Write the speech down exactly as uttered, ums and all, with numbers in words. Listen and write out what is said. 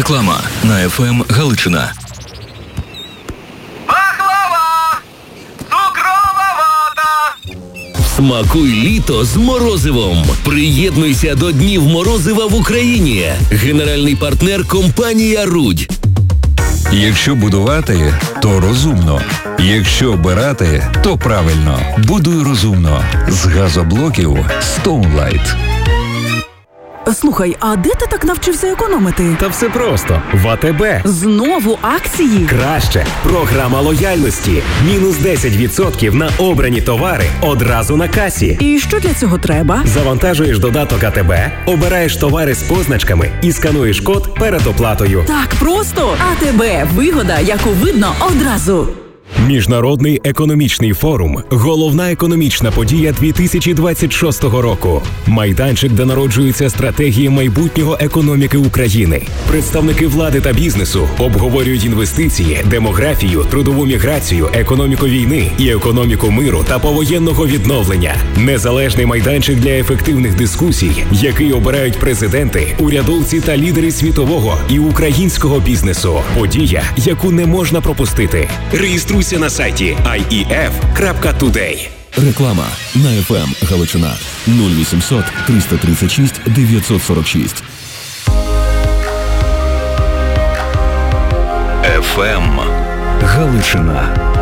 Реклама на еф ем Галичина. Пахлава! Цукрова вата! Смакуй літо з морозивом. Приєднуйся до Днів морозива в Україні. Генеральний партнер – компанія «Рудь». Якщо будувати, то розумно. Якщо обирати, то правильно. Будуй розумно. З газоблоків Stoneline. Слухай, а де ти так навчився економити? Та все просто. В а те бе. Знову акції? Краще. Програма лояльності. Мінус десять відсотків на обрані товари одразу на касі. І що для цього треба? Завантажуєш додаток а те бе, обираєш товари з позначками і скануєш код перед оплатою. Так просто. а те бе. Вигода, яку видно одразу. Міжнародний економічний форум – головна економічна подія дві тисячі двадцять шостого року. Майданчик, де народжуються стратегії майбутнього економіки України. Представники влади та бізнесу обговорюють інвестиції, демографію, трудову міграцію, економіку війни і економіку миру та повоєнного відновлення. Незалежний майданчик для ефективних дискусій, який обирають президенти, урядовці та лідери світового і українського бізнесу. Подія, яку не можна пропустити. Реєструйся на сайті ай і еф крапка тудей. Реклама на еф ем Галичина. нуль вісімсот триста тридцять шість дев'ятсот сорок шість. еф ем Галичина.